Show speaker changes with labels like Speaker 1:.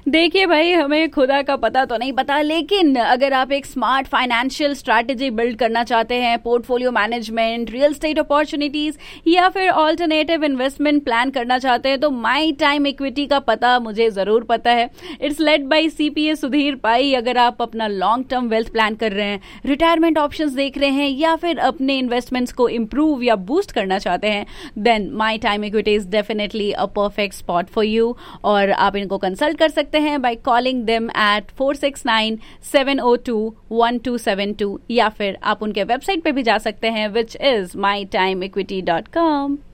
Speaker 1: देखिए भाई, हमें खुदा का पता तो नहीं पता, लेकिन अगर आप एक स्मार्ट फाइनेंशियल स्ट्रैटेजी बिल्ड करना चाहते हैं, portfolio management, real estate opportunities या फिर ऑल्टरनेटिव इन्वेस्टमेंट प्लान करना चाहते हैं, तो माई टाइम इक्विटी का पता मुझे जरूर पता है। It's led by CPA Sudhir पाई। अगर आप अपना लॉन्ग टर्म वेल्थ प्लान कर रहे हैं, रिटायरमेंट ऑप्शंस देख रहे हैं या फिर अपने इन्वेस्टमेंट्स को इंप्रूव या बूस्ट करना चाहते हैं, then my time equity is definitely a perfect spot for you. और आप इनको कंसल्ट कर सकते हैं बाय कॉलिंग देम एट 469-702-1272 या फिर आप उनके वेबसाइट पे भी जा सकते हैं, विच इज mytimeequity.com।